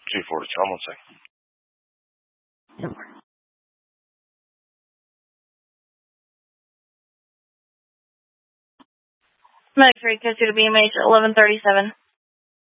242. I'm on second. Medic 3, code to the BMH at 1137.